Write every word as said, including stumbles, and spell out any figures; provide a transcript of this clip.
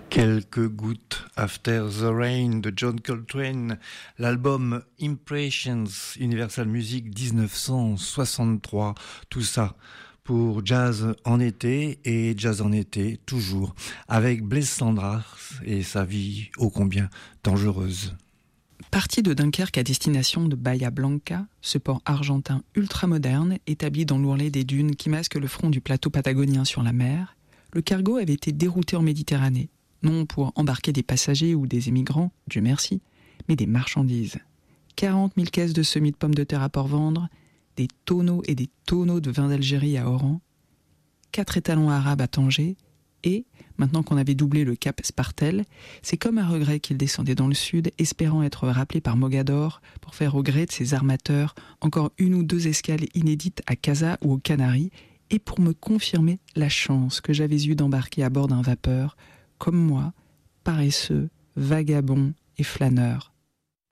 Quelques gouttes After the Rain de John Coltrane, l'album Impressions, Universal Music dix-neuf cent soixante-trois, tout ça pour Jazz en été et Jazz en été toujours, avec Blaise Cendrars et sa vie ô combien dangereuse. Parti de Dunkerque à destination de Bahia Blanca, ce port argentin ultramoderne établi dans l'ourlet des dunes qui masque le front du plateau patagonien sur la mer, le cargo avait été dérouté en Méditerranée, non pour embarquer des passagers ou des émigrants, Dieu merci, mais des marchandises. quarante mille caisses de semis de pommes de terre à Port-Vendre, des tonneaux et des tonneaux de vin d'Algérie à Oran, quatre étalons arabes à Tanger, et, maintenant qu'on avait doublé le cap Spartel, c'est comme un regret qu'il descendait dans le sud, espérant être rappelé par Mogador pour faire au gré de ses armateurs encore une ou deux escales inédites à Casa ou aux Canaries, et pour me confirmer la chance que j'avais eue d'embarquer à bord d'un vapeur, comme moi, paresseux, vagabond et flâneur,